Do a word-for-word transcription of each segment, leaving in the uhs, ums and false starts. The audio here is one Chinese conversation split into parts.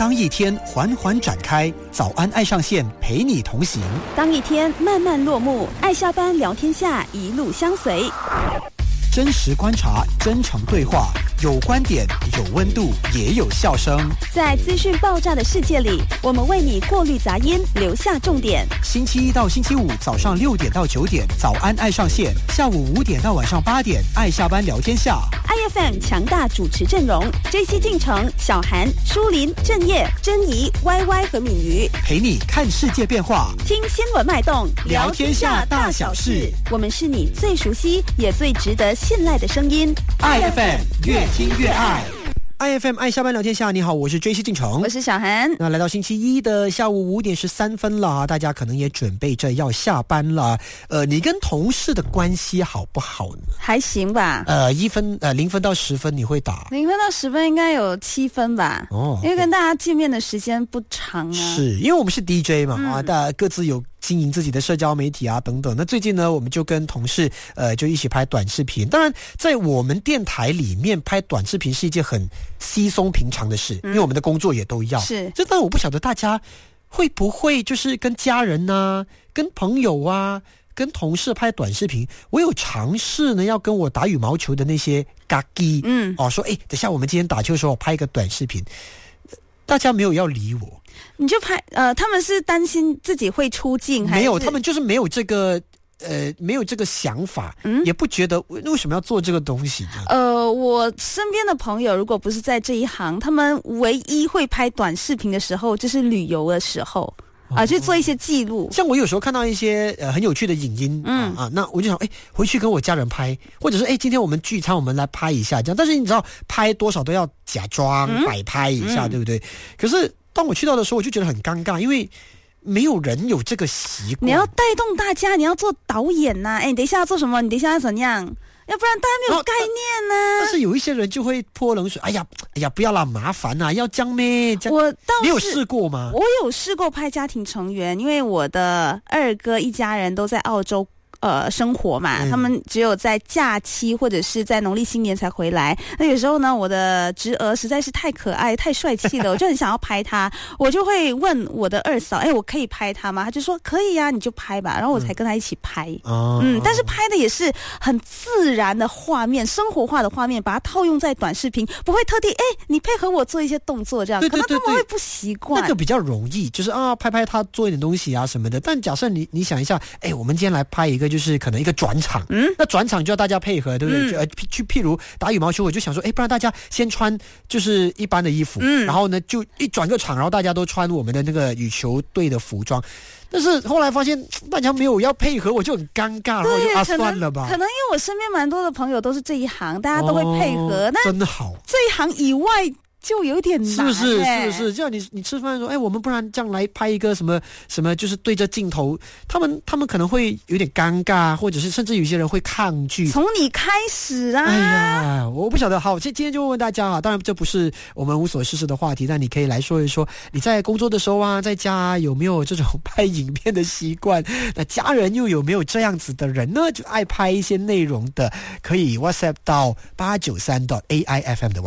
当一天缓缓展开，早安爱上线陪你同行； 当一天慢慢落幕，爱下班聊天下一路相随。 真实观察，真诚对话，有观点，有温度，也有笑声。 在资讯爆炸的世界里，我们为你过滤杂音，留下重点。 星期一到星期五早上六点到九点，早安爱上线；下午五点到晚上八点，爱下班聊天下。 I F M 强大主持阵容 ：J C 进城、小韩、舒林、郑业、珍怡、Y Y 和敏瑜， 陪你看世界变化， 听新闻脉动， 聊天下大小事。 我们是你最熟悉也最值得信赖的声音。 I F M 越听越爱。I F M 爱下班聊天下，你好，我是 J C 进城， 我是小韩。 那来到星期一的下午五点十三分了，大家可能也准备着要下班了。呃，你跟同事的关系好不好呢？ 还行吧。 呃，一分呃零分到十分你会打？ 零分到十分应该有七分吧。哦，因为跟大家见面的时间不长啊。 是因为我们是 D J 嘛，嗯、啊，大家各自有经营自己的社交媒体啊等等。那最近呢，我们就跟同事呃就一起拍短视频。当然，在我们电台里面拍短视频是一件很稀松平常的事，因为我们的工作也都要。 是， 这但我不晓得大家会不会就是跟家人啊、跟朋友啊、跟同事拍短视频。我有尝试呢，要跟我打羽毛球的那些嘎基，嗯，哦，说哎，等下我们今天打球的时候拍一个短视频，大家没有要理我。 你就拍呃，他们是担心自己会出镜，还是没有？他们就是没有这个。呃，没有这个想法，嗯，也不觉得为什么要做这个东西。 呃，我身边的朋友，如果不是在这一行，他们唯一会拍短视频的时候，就是旅游的时候啊、呃，去做一些记录。 像我有时候看到一些呃很有趣的影音，嗯啊，那我就想，哎，回去跟我家人拍，或者是哎，今天我们聚餐，我们来拍一下这样。但是你知道，拍多少都要假装、嗯、摆拍一下，嗯、对不对？可是当我去到的时候，我就觉得很尴尬，因为没有人有这个习惯。 你要带动大家，你要做导演呐、啊！哎，你等一下要做什么？你等一下要怎样？要不然大家没有概念呢、啊。 但是有一些人就会泼冷水，哎呀，哎呀，不要啦，麻烦啊，要这样咩？ 我倒是你有试过吗？ 我有试过拍家庭成员，因为我的二哥一家人都在澳洲。呃，生活嘛、嗯，他们只有在假期或者是在农历新年才回来。那有时候呢，我的侄儿实在是太可爱、太帅气了，我就很想要拍他。我就会问我的二嫂：“哎，我可以拍他吗？”他就说：“可以呀、啊，你就拍吧。”然后我才跟他一起拍。嗯，嗯但是拍的也是很自然的画面，生活化的画面，把它套用在短视频，不会特地哎，你配合我做一些动作这样， 对对对对， 可能他们会不习惯。 那个比较容易，就是啊，拍拍他做一点东西啊什么的。但假设你你想一下，哎，我们今天来拍一个。就是可能一个转场，嗯，那转场就要大家配合，对不对？嗯、就呃，去譬如打羽毛球，我就想说，哎，不然大家先穿就是一般的衣服，嗯，然后呢就一转个场，然后大家都穿我们的那个羽球队的服装。但是后来发现大家没有要配合，我就很尴尬，然后就啊算了吧。 可能因为我身边蛮多的朋友都是这一行，大家都会配合， 哦、 那真的好。 这一行以外。就有点难、欸， 是不是？是不是？就像你你吃饭说，哎，我们不然这样来拍一个什么什么，就是对着镜头，他们他们可能会有点尴尬，或者是甚至有些人会抗拒。 从你开始啊！ 哎呀，我不晓得。好，今今天就问问大家啊，当然这不是我们无所事事的话题，但你可以来说一说，你在工作的时候啊，在家、啊、有没有这种拍影片的习惯？那家人又有没有这样子的人呢？就爱拍一些内容的，可以 WhatsApp 到八九三 A I F M 的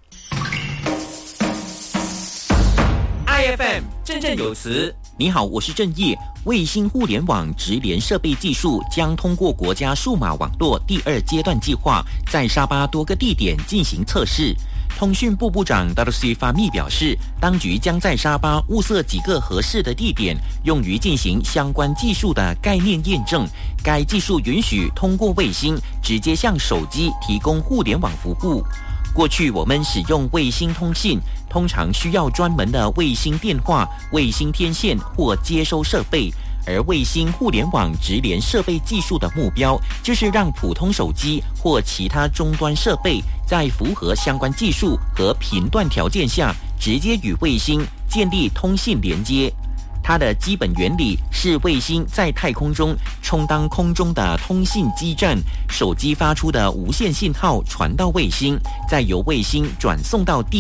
WhatsApp。I F M 振振有词。你好，我是郑业。卫星互联网直连设备技术将通过国家数码网络第二阶段计划，在沙巴多个地点进行测试。通讯部部长 Datuk Fahmi 表示，当局将在沙巴物色几个合适的地点，用于进行相关技术的概念验证。该技术允许通过卫星直接向手机提供互联网服务。过去我们使用卫星通信，通常需要专门的卫星电话、卫星天线或接收设备，而卫星互联网直连设备技术的目标，就是让普通手机或其他终端设备在符合相关技术和频段条件下，直接与卫星建立通信连接。它的基本原理是卫星在太空中充当空中的通信基站，手机发出的无线信号传到卫星，再由卫星转送到地